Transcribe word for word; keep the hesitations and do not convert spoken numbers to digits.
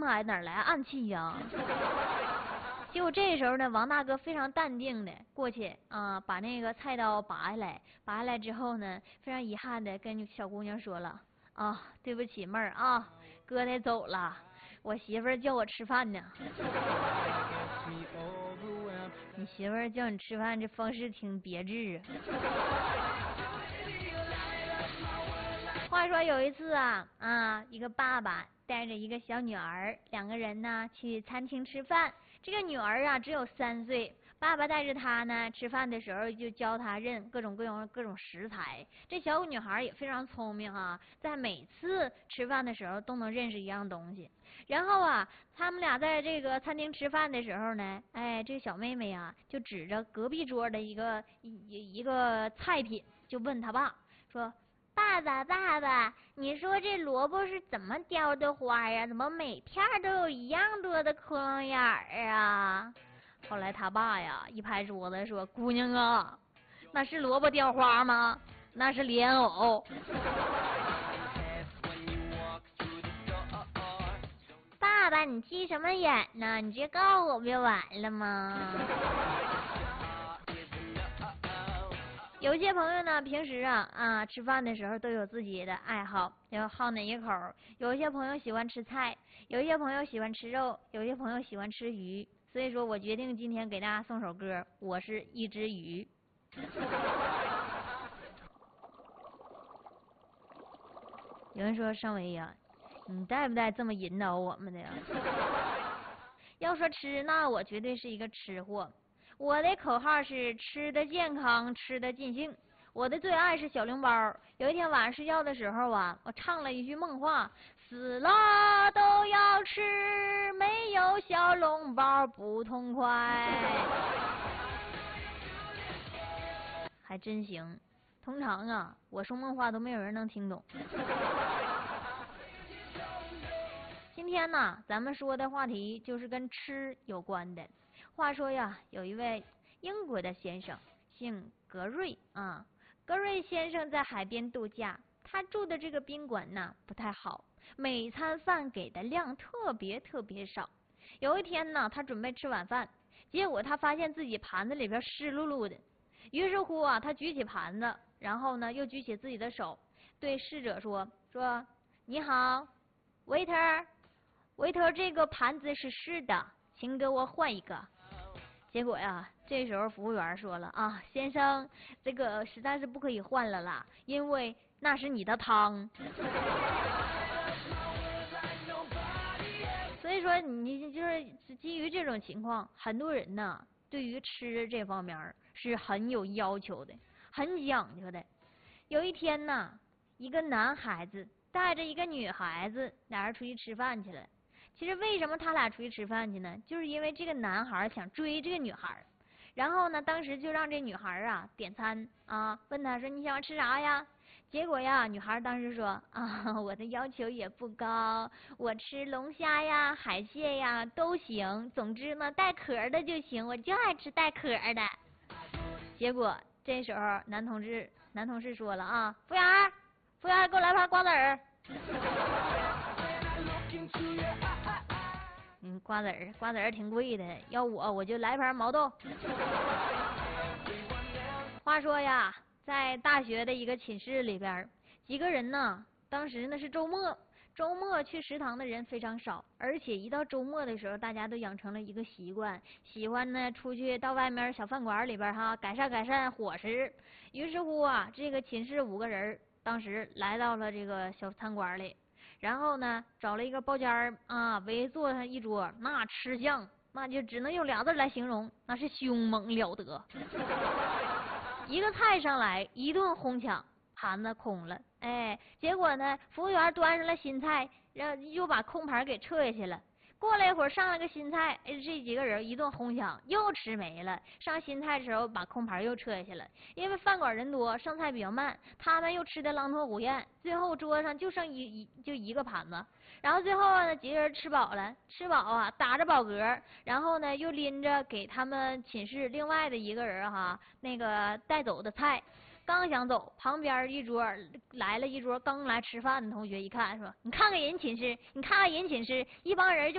啊，哪来暗器呀？结果这时候呢，王大哥非常淡定的过去啊，把那个菜刀拔下来，拔下来之后呢，非常遗憾的跟小姑娘说了啊，对不起妹儿啊，哥得走了，我媳妇儿叫我吃饭呢。你媳妇儿叫你吃饭这方式挺别致啊。话说有一次啊啊，一个爸爸带着一个小女儿，两个人呢去餐厅吃饭。这个女儿啊只有三岁，爸爸带着她呢吃饭的时候就教她认各种各种各种食材。这小女孩也非常聪明啊，在每次吃饭的时候都能认识一样东西。然后啊，他们俩在这个餐厅吃饭的时候呢，哎，这个小妹妹啊就指着隔壁桌的一个一一个菜品，就问她爸说。爸爸，爸爸，你说这萝卜是怎么雕的花呀？怎么每片都有一样多的窟窿眼儿啊？后来他爸呀一拍桌子说：“姑娘啊，那是萝卜雕花吗？那是莲藕。”爸爸，你急什么眼呢？你直接告诉我不就完了吗？有些朋友呢，平时啊啊吃饭的时候都有自己的爱好，要好哪一口。有些朋友喜欢吃菜，有些朋友喜欢吃肉，有些朋友喜欢吃鱼。所以说我决定今天给大家送首歌，我是一只鱼。有人说尚维呀，你带不带这么引导我们的呀？要说吃，那我绝对是一个吃货。我的口号是吃的健康，吃的尽兴。我的最爱是小笼包。有一天晚上睡觉的时候啊，我唱了一句梦话：死了都要吃，没有小笼包不痛快。还真行。通常啊，我说梦话都没有人能听懂。今天呢，咱们说的话题就是跟吃有关的。话说呀，有一位英国的先生，姓格瑞啊。格瑞先生在海边度假，他住的这个宾馆呢不太好，每餐饭给的量特别特别少。有一天呢，他准备吃晚饭，结果他发现自己盘子里边湿漉漉的。于是乎啊，他举起盘子，然后呢又举起自己的手，对侍者说：“说你好 ，waiter。”维特，这个盘子是湿的，请给我换一个。结果呀，这时候服务员说了啊，先生，这个实在是不可以换了啦，因为那是你的汤。所以说，你就是基于这种情况，很多人呢对于吃这方面是很有要求的，很讲究的。有一天呢，一个男孩子带着一个女孩子，俩人出去吃饭去了。其实为什么他俩出去吃饭去呢？就是因为这个男孩想追这个女孩，然后呢，当时就让这女孩啊点餐啊，问他说你想要吃啥呀？结果呀，女孩当时说啊，我的要求也不高，我吃龙虾呀、海蟹呀都行，总之呢带壳的就行，我就爱吃带壳的。结果这时候男同志男同事说了啊，服务员，服务员给我来盘瓜子儿。嗯，瓜子儿，瓜子儿挺贵的，要我我就来盘毛豆。话说呀，在大学的一个寝室里边，几个人呢，当时呢是周末，周末去食堂的人非常少，而且一到周末的时候，大家都养成了一个习惯，喜欢呢出去到外面小饭馆里边哈改善改善伙食。于是乎啊，这个寝室五个人当时来到了这个小餐馆里。然后呢，找了一个包间儿啊，围坐上一桌，那吃相那就只能用俩字来形容，那是凶猛了得。一个菜上来，一顿哄抢，盘子空了，哎，结果呢，服务员端上了新菜，然后又把空盘给撤下去了。过了一会儿，上了个新菜，哎，这几个人一顿哄抢，又吃没了。上新菜的时候，把空盘又撤下去了。因为饭馆人多，上菜比较慢，他们又吃的狼吞虎咽，最后桌上就剩一一就一个盘子。然后最后呢，几个人吃饱了，吃饱啊，打着饱嗝，然后呢，又拎着给他们寝室另外的一个人哈那个带走的菜。刚想走，旁边一桌来了一桌刚来吃饭的同学，一看说：“你看看人寝室，你看看人寝室，一帮人就。”